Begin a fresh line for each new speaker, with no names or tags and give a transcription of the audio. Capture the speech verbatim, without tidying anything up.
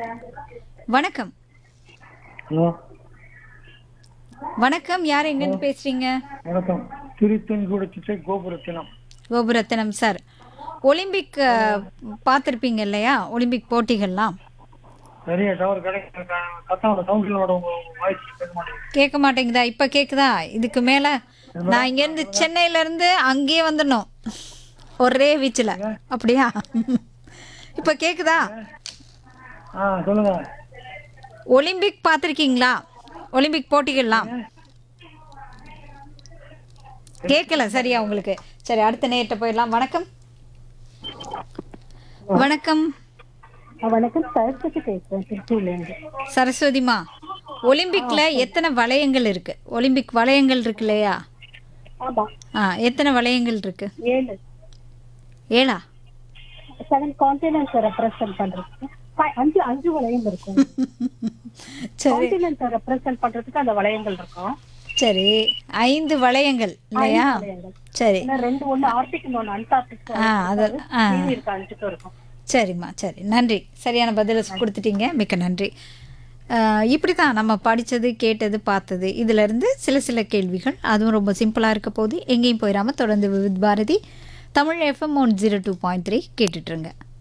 வணக்கம்.
ஹலோ
வணக்கம். யார்
ஹலோ
எங்கேருந்து பேசுறீங்க?
வணக்கம். திருத்தெங்கோடு சிட்டை கோபுரத்தினம்.
கோபுரத்தினம் சார். ஒலிம்பிக்
சொல்லுங்க.
பார்த்துருப்பீங்க இல்லையா? ஒலிம்பிக் போட்டிகள்லாம்
நிறைய டவர் கிடைக்கும். கத்தாவோட சவுண்டிலோட உங்க வாய்ஸ் கேட்க மாட்டேங்குது.
கேட்க மாட்டேங்குதா? இப்போ கேட்குதா? இதுக்கு மேலே
என்ன
நான்
மேடம்? ஆ,
இங்கேருந்து
சொல்லுங்க.
சென்னையிலேருந்து அங்கேயே வந்துடணும் ஒரே வீச்சில்.
சொல்லுங்க.
அப்படியா? இப்போ கேட்குதா?
சொல்லுங்க. ஆ சொல்லுங்க.
ஒலிம்பிக் பார்த்துருக்கீங்களா? ஒலிம்பிக் போட்டிகள்லாம்
சொல்லுங்க.
கேட்கல சரியா உங்களுக்கு? சரி, அடுத்த நேரத்தை போயிடலாம். வணக்கம். வணக்கம்
ஆ, வணக்கம். சரஸ்வதி பேசுறேன் திருச்சியிலேருந்து.
சரஸ்வதிமா.
ஆ
ஒலிம்பிக்ல
சரி.
எத்தனை வளையங்கள் இருக்கு? ஒலிம்பிக் வளையங்கள் இருக்கு இல்லையா?
ஆமா,
ஆ, எத்தனை வளையங்கள் இருக்கு?
ஏழு
ஏழா?
செவன் கான்டினென்ட்ஸை ரெப்ரசென்ட் பண்றதுக்கு ஃபை- அஞ்சு அஞ்சு வளையம் இருக்கும்.
சரி
கான்டினென்ட்ஸை ரெப்ரசென்ட் பண்றதுக்கு அந்த வளையங்கள் இருக்கும்.
சரி, ஐந்து வளையங்கள் இல்லையா?
ஐந்து வளையங்கள்.
சரி.
இன்னும் ரெண்டு, ஒண்ணு ஆர்டிக், இன்னொன்னு அன்டார்டிக்.
ஆ அது ஆ
மீதி இருக்க அஞ்சுக்கும் இருக்கும்.
சரிம்மா, சரி, நன்றி. சரியான பதிலை கொடுத்துட்டீங்க, மிக்க நன்றி. இப்படி தான் நம்ம படித்தது, கேட்டது, பார்த்தது, இதிலிருந்து சில சில கேள்விகள், அதுவும் ரொம்ப சிம்பிளாக இருக்க போது எங்கேயும் போயிடாமல் தொடர்ந்து Vividh Bharathi Tamil FM one zero two point three கேட்டுட்ருங்க.